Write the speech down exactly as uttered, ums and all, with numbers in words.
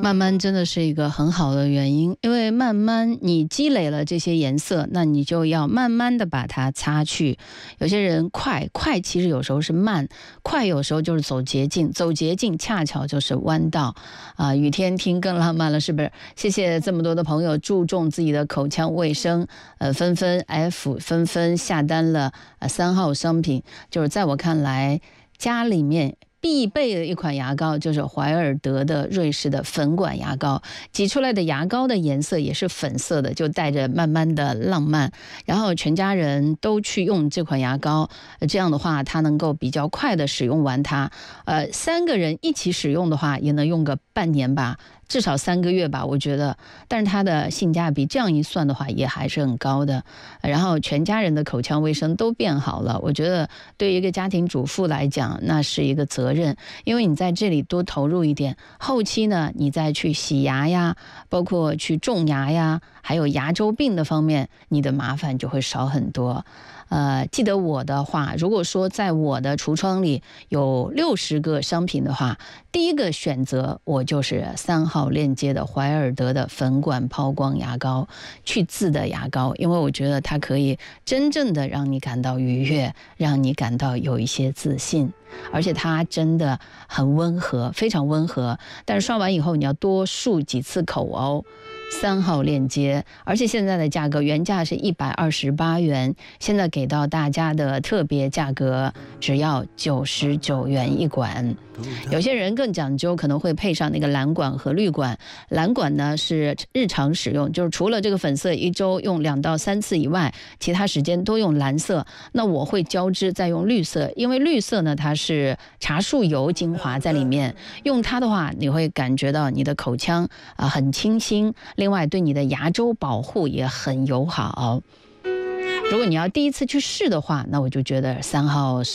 慢慢真的是一个很好的原因，因为慢慢你积累了这些颜色，那你就要慢慢的把它擦去。有些人快快其实有时候是慢，快有时候就是走捷径，走捷径恰巧就是弯道啊、呃。雨天听更浪漫了，是不是？谢谢这么多的朋友注重自己的口腔卫生，呃，纷纷 F 纷纷下单了呃三号商品，就是在我看来家里面必备的一款牙膏就是怀尔德的瑞士的粉管牙膏，挤出来的牙膏的颜色也是粉色的，就带着慢慢的浪漫。然后全家人都去用这款牙膏，这样的话它能够比较快的使用完它。呃，三个人一起使用的话，也能用个半年吧。至少三个月吧，我觉得，但是它的性价比这样一算的话，也还是很高的。然后全家人的口腔卫生都变好了，我觉得对于一个家庭主妇来讲，那是一个责任，因为你在这里多投入一点，后期呢，你再去洗牙呀，包括去种牙呀，还有牙周病的方面，你的麻烦就会少很多。呃，记得我的话，如果说在我的橱窗里有六十个商品的话，第一个选择我就是三号链接的怀尔德的粉管抛光牙膏，去渍的牙膏，因为我觉得它可以真正的让你感到愉悦，让你感到有一些自信，而且它真的很温和，非常温和。但是刷完以后你要多漱几次口哦。三号链接，而且现在的价格原价是一百二十八元，现在给到大家的特别价格只要九十九元一管。有些人更讲究，可能会配上那个蓝管和绿管。蓝管呢是日常使用，就是除了这个粉色一周用两到三次以外，其他时间都用蓝色。那我会交织再用绿色，因为绿色呢它是茶树油精华在里面，用它的话你会感觉到你的口腔啊、呃、很清新，另外对你的牙周保护也很友好。如果你要第一次去试的话，那我就觉得三号